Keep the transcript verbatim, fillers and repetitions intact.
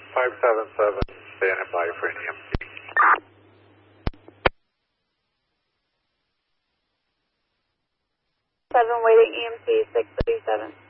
five seven seven, standing by for an E M T. seven waiting E M T six thirty-seven.